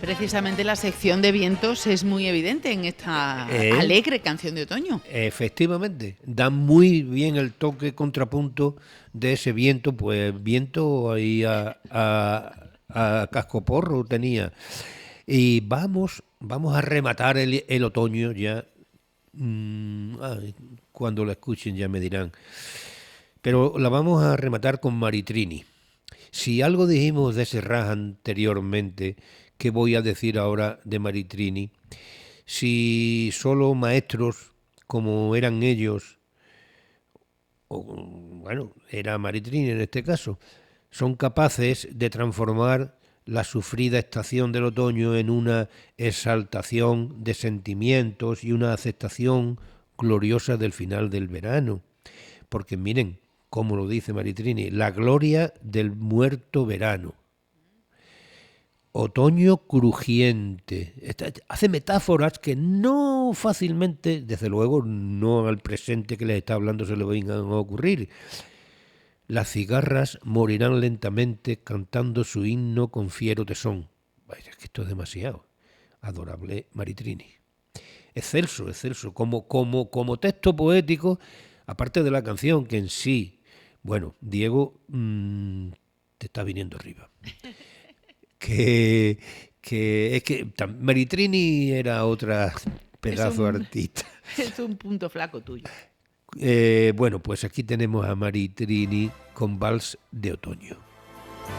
precisamente la sección de vientos es muy evidente en esta alegre canción de otoño. Efectivamente, da muy bien el toque contrapunto de ese viento, pues viento ahí a cascoporro tenía. Y vamos a rematar el otoño ya. Cuando la escuchen ya me dirán. Pero la vamos a rematar con Maritrini. Si algo dijimos de Serrat anteriormente, ¿qué voy a decir ahora de Maritrini? Si solo maestros como eran ellos, o bueno, era Maritrini en este caso, son capaces de transformar la sufrida estación del otoño en una exaltación de sentimientos y una aceptación gloriosa del final del verano. Porque miren, como lo dice Maritrini, la gloria del muerto verano. Otoño crujiente. Hace metáforas que no fácilmente, desde luego, no al presente que les está hablando se le vengan a ocurrir. Las cigarras morirán lentamente cantando su himno con fiero tesón. Vaya, es que esto es demasiado. Adorable Maritrini. Excelso, excelso. Como texto poético, aparte de la canción que en sí, bueno, Diego, te está viniendo arriba. que, es que Maritrini era otra pedazo de artista. Es un punto flaco tuyo. Bueno, pues aquí tenemos a Maritrini con Vals de Otoño.